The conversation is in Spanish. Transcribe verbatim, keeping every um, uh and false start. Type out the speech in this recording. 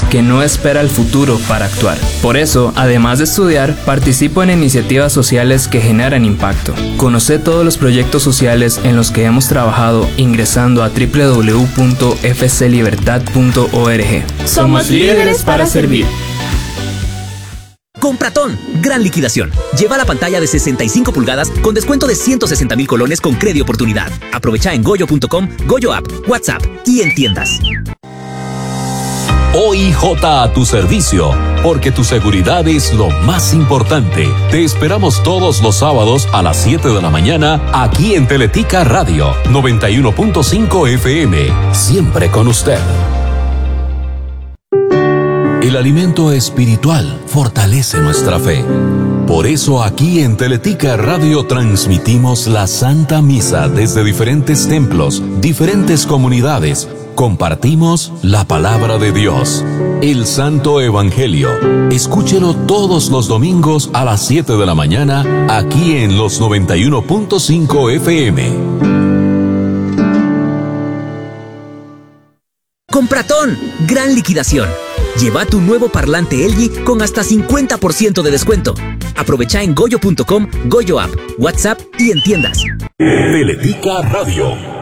que no espera el futuro para actuar. Por eso, además de estudiar, participo en iniciativas sociales que generan impacto. Conoce todos los proyectos sociales en los que hemos trabajado ingresando a doble u doble u doble u punto f c libertad punto org. Somos líderes para servir. Compratón, gran liquidación. Lleva la pantalla de sesenta y cinco pulgadas con descuento de ciento sesenta mil colones con Credi Oportunidad. Aprovecha en goyo punto com, Goyo App, WhatsApp y en tiendas. O I J a tu servicio, porque tu seguridad es lo más importante. Te esperamos todos los sábados a las siete de la mañana aquí en Teletica Radio noventa y uno punto cinco F M. Siempre con usted. El alimento espiritual fortalece nuestra fe. Por eso aquí en Teletica Radio transmitimos la Santa Misa desde diferentes templos, diferentes comunidades. Compartimos la palabra de Dios, el Santo Evangelio. Escúchelo todos los domingos a las siete de la mañana aquí en los noventa y uno punto cinco F M. Compratón, gran liquidación. Lleva tu nuevo parlante L G con hasta cincuenta por ciento de descuento. Aprovecha en goyo punto com, Goyo App, WhatsApp y en tiendas. Teletica Radio.